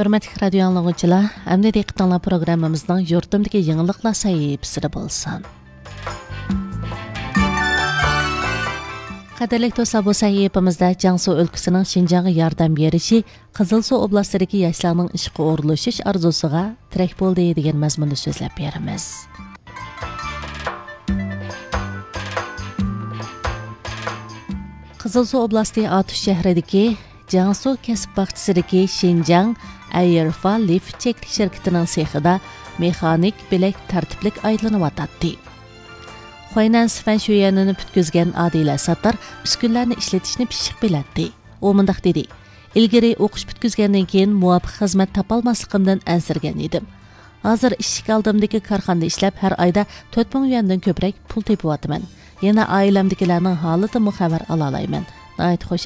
Hörmətli radio anlıqçılar, əmdə diqqətinizə proqramımızın yurtumdakı yeniliklar sahifəsində bolsun. Qadirlik do'stlar, bu sahifamizda Jiangsu өлkəsinin Şinjanğa yordam berishi, Qizilsu oblastidagi yoshlarning ishga o'rlashish orzusiga tirak bo'ldi degan mazmunda so'zlab beramiz. Qizilsu oblasti Atush shahridagi Jiangsu kasb bog'chasidagi Xinjiang Airfa Lift Check shirkatining sexida mexanik bilak tartiblik aylanyotdi. Xойнан Sifan Shuyanini putkizgan Adila Sattar uskunlarni ishlatishni pishiq biladi. U mundaq dedi: "Ilgari o'qish putkizgandan keyin muvofiq xizmat topolmasligimdan ansirgan edim. Hozir ishlik oldimdagi korxonada ishlab har oyda 4000 yuandan ko'proq pul tepyapman. Yana oilamdagilarning holatini xabar ola olmayman. Ayt